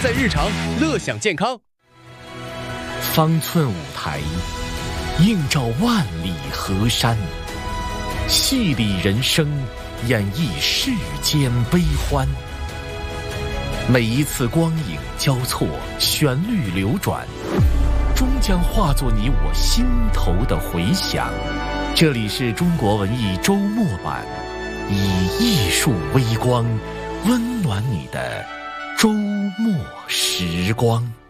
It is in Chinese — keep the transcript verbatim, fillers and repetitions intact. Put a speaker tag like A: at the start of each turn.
A: 在日常，乐享健康。
B: 方寸舞台，映照万里河山，戏里人生，演绎世间悲欢。每一次光影交错，旋律流转，终将化作你我心头的回响。这里是中国文艺周末版，以艺术微光温暖你的周末时光。